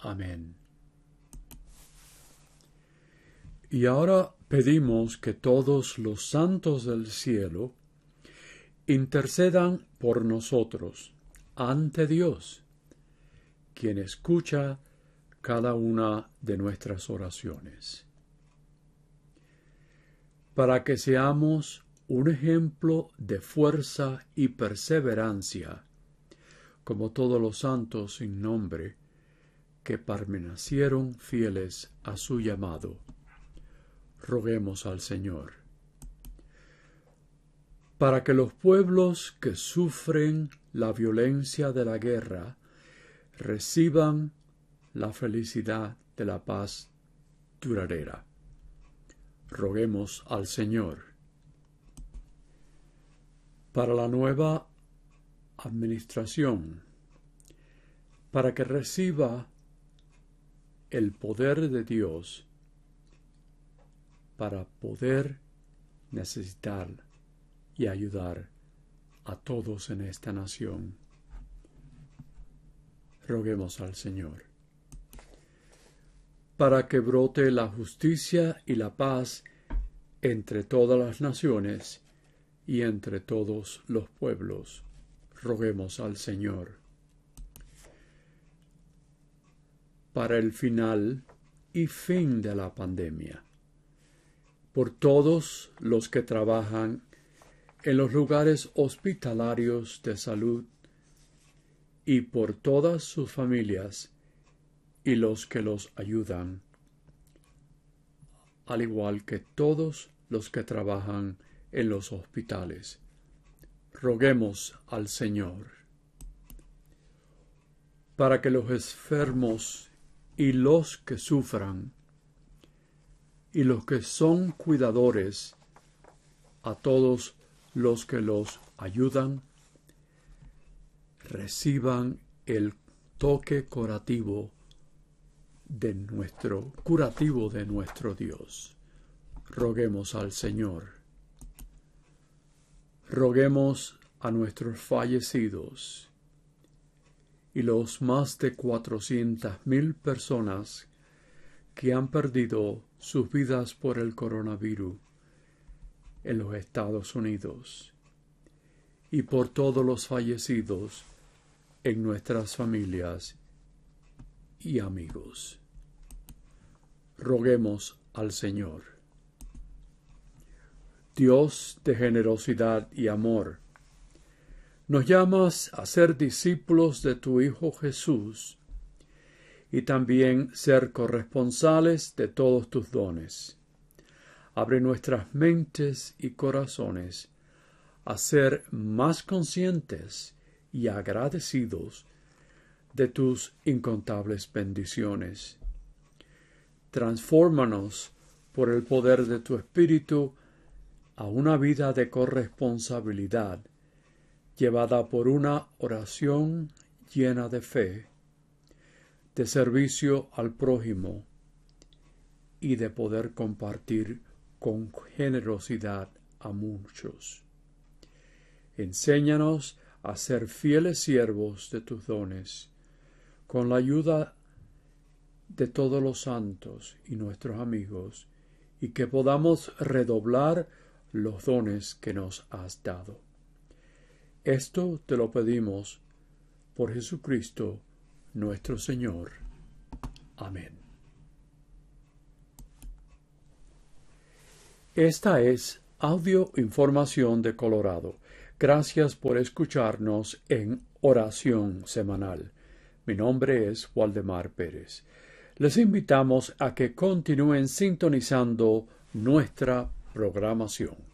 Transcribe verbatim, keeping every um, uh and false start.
Amén. Y ahora pedimos que todos los santos del cielo intercedan por nosotros ante Dios, quien escucha cada una de nuestras oraciones, para que seamos un ejemplo de fuerza y perseverancia, como todos los santos sin nombre que permanecieron fieles a su llamado. Roguemos al Señor. Para que los pueblos que sufren la violencia de la guerra reciban la felicidad de la paz duradera. Roguemos al Señor. Para la nueva administración, para que reciba el poder de Dios para poder necesitar y ayudar a todos en esta nación. Roguemos al Señor. Para que brote la justicia y la paz entre todas las naciones y entre todos los pueblos. Roguemos al Señor. Para el final y fin de la pandemia, por todos los que trabajan en los lugares hospitalarios de salud y por todas sus familias y los que los ayudan, al igual que todos los que trabajan en los hospitales. Roguemos al Señor. Para que los enfermos y los que sufran, y los que son cuidadores, a todos los que los ayudan, reciban el toque curativo de nuestro, curativo de nuestro Dios. Roguemos al Señor. Roguemos a nuestros fallecidos y los más de cuatrocientas mil personas que han perdido sus vidas por el coronavirus en los Estados Unidos y por todos los fallecidos en nuestras familias y amigos. Roguemos al Señor. Dios de generosidad y amor, nos llamas a ser discípulos de tu Hijo Jesús y también ser corresponsales de todos tus dones. Abre nuestras mentes y corazones a ser más conscientes y agradecidos de tus incontables bendiciones. Transfórmanos por el poder de tu Espíritu a una vida de corresponsabilidad, llevada por una oración llena de fe, de servicio al prójimo y de poder compartir con generosidad a muchos. Enséñanos a ser fieles siervos de tus dones, con la ayuda de todos los santos y nuestros amigos, y que podamos redoblar los dones que nos has dado. Esto te lo pedimos por Jesucristo nuestro Señor. Amén. Esta es Audio Información de Colorado. Gracias por escucharnos en Oración Semanal. Mi nombre es Waldemar Pérez. Les invitamos a que continúen sintonizando nuestra programación.